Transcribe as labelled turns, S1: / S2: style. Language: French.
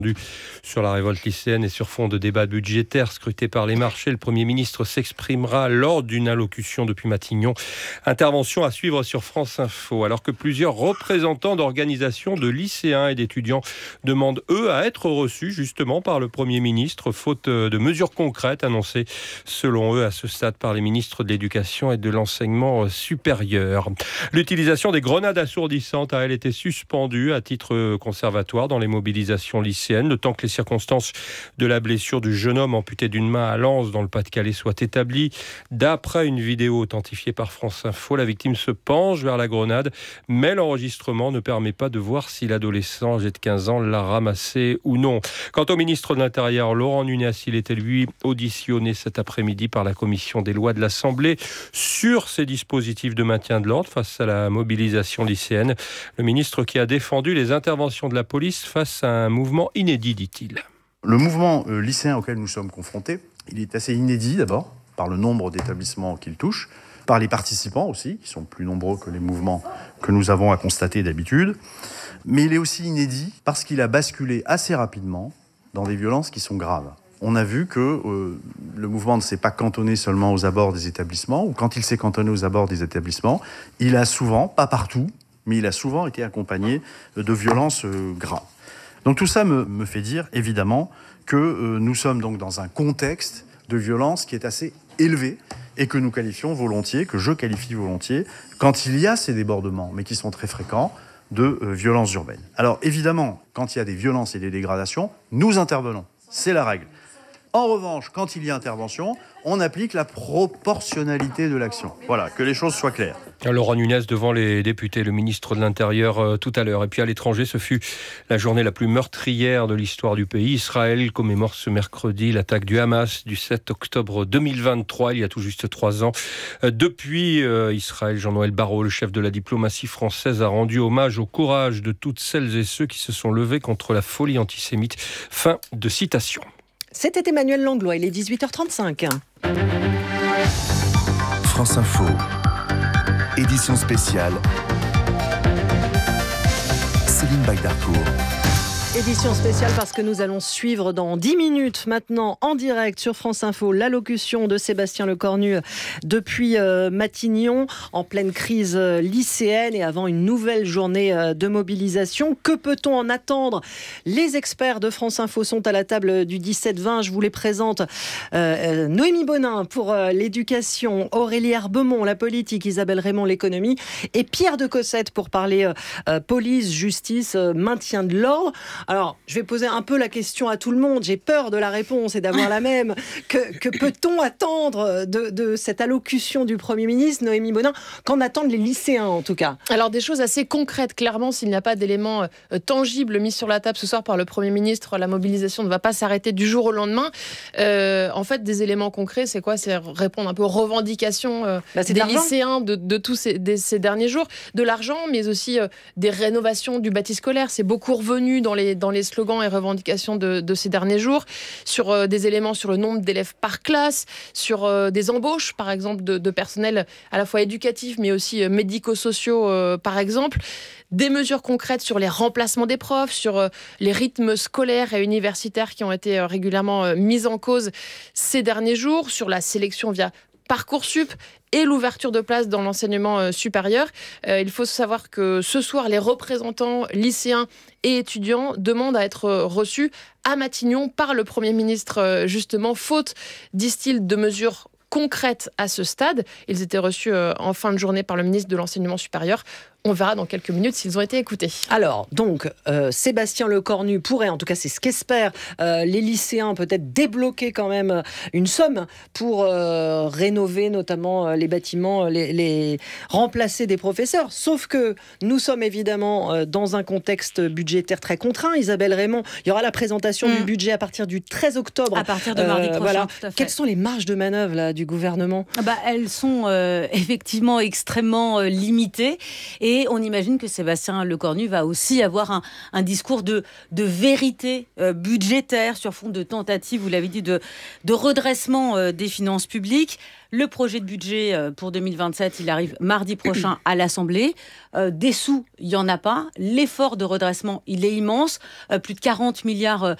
S1: Sur la révolte lycéenne et sur fond de débats budgétaires scrutés par les marchés, le Premier ministre s'exprimera lors d'une allocution depuis Matignon. Intervention à suivre sur France Info. Alors que plusieurs représentants d'organisations de lycéens et d'étudiants demandent, eux, à être reçus justement par le Premier ministre, faute de mesures concrètes annoncées, selon eux, à ce stade par les ministres de l'Éducation et de l'Enseignement supérieur. L'utilisation des grenades assourdissantes a, elle, été suspendue à titre conservatoire dans les mobilisations lycéennes, le temps que les circonstances de la blessure du jeune homme amputé d'une main à Lens dans le Pas-de-Calais soient établies. D'après une vidéo authentifiée par France Info, la victime se penche vers la grenade, mais l'enregistrement ne permet pas de voir si l'adolescent âgé de 15 ans l'a ramassé ou non. Quant au ministre de l'Intérieur, Laurent Nunez, il était lui auditionné cet après-midi par la commission des lois de l'Assemblée sur ces dispositifs de maintien de l'ordre face à la mobilisation lycéenne. Le ministre qui a défendu les interventions de la police face à un mouvement inédit, dit-il.
S2: Le mouvement lycéen auquel nous sommes confrontés, il est assez inédit d'abord, par le nombre d'établissements qu'il touche, par les participants aussi, qui sont plus nombreux que les mouvements que nous avons à constater d'habitude. Mais il est aussi inédit parce qu'il a basculé assez rapidement dans des violences qui sont graves. On a vu que le mouvement ne s'est pas cantonné seulement aux abords des établissements, ou quand il s'est cantonné aux abords des établissements, il a souvent, pas partout, mais il a souvent été accompagné de violences graves. Donc tout ça me fait dire, évidemment, que nous sommes donc dans un contexte de violence qui est assez élevé et que nous qualifions volontiers, que je qualifie volontiers, quand il y a ces débordements, mais qui sont très fréquents, de violences urbaines. Alors évidemment, quand il y a des violences et des dégradations, nous intervenons. C'est la règle. En revanche, quand il y a intervention, on applique la proportionnalité de l'action. Voilà, que les choses soient claires.
S1: Laurent Nunez devant les députés, le ministre de l'Intérieur tout à l'heure. Et puis à l'étranger, ce fut la journée la plus meurtrière de l'histoire du pays. Israël commémore ce mercredi l'attaque du Hamas du 7 octobre 2023, il y a tout juste 3 ans. Depuis Israël, Jean-Noël Barrot, le chef de la diplomatie française, a rendu hommage au courage de toutes celles et ceux qui se sont levés contre la folie antisémite. Fin de citation.
S3: C'était Emmanuel Langlois, il est 18h35.
S4: France Info, édition spéciale, Céline Bagdarcourt.
S3: Édition spéciale parce que nous allons suivre dans 10 minutes maintenant en direct sur France Info l'allocution de Sébastien Lecornu depuis Matignon en pleine crise lycéenne et avant une nouvelle journée de mobilisation. Que peut-on en attendre ? Les experts de France Info sont à la table du 17-20. Je vous les présente. Noémie Bonin pour l'éducation, Aurélie Herbemont, la politique, Isabelle Raymond, l'économie et Pierre de Cossette pour parler police, justice, maintien de l'ordre. Alors, je vais poser un peu la question à tout le monde. J'ai peur de la réponse et d'avoir la même. Que peut-on attendre de cette allocution du Premier ministre, Noémie Bonin ? Qu'en attendent les lycéens, en tout cas ?
S5: Alors, des choses assez concrètes. Clairement, s'il n'y a pas d'éléments tangibles mis sur la table ce soir par le Premier ministre, la mobilisation ne va pas s'arrêter du jour au lendemain. En fait, des éléments concrets, c'est quoi ? C'est répondre un peu aux revendications des lycéens de tous ces derniers jours. De l'argent, mais aussi des rénovations du bâti scolaire. C'est beaucoup revenu dans les slogans et revendications de ces derniers jours, sur des éléments sur le nombre d'élèves par classe, sur des embauches, par exemple, de personnel à la fois éducatif, mais aussi médico-sociaux, par exemple. Des mesures concrètes sur les remplacements des profs, sur les rythmes scolaires et universitaires qui ont été régulièrement mis en cause ces derniers jours, sur la sélection via Parcoursup et l'ouverture de places dans l'enseignement supérieur. Il faut savoir que ce soir, les représentants lycéens et étudiants demandent à être reçus à Matignon par le Premier ministre, justement, faute, disent-ils, de mesures concrètes à ce stade. Ils étaient reçus en fin de journée par le ministre de l'Enseignement supérieur. On verra dans quelques minutes s'ils ont été écoutés.
S3: Alors, donc, Sébastien Lecornu pourrait, en tout cas c'est ce qu'espèrent les lycéens, peut-être débloquer quand même une somme pour rénover notamment les bâtiments, les remplacer des professeurs. Sauf que nous sommes évidemment dans un contexte budgétaire très contraint. Isabelle Raymond, il y aura la présentation du budget à partir du 13 octobre.
S6: À partir de mardi prochain,
S3: voilà.
S6: tout à fait.
S3: Quelles sont les marges de manœuvre là, du gouvernement ?
S6: Elles sont effectivement extrêmement limitées. Et Et on imagine que Sébastien Lecornu va aussi avoir un discours de vérité budgétaire sur fond de tentative, vous l'avez dit, de redressement des finances publiques. Le projet de budget pour 2027, il arrive mardi prochain à l'Assemblée. Des sous, il n'y en a pas. L'effort de redressement, il est immense. Plus de 40 milliards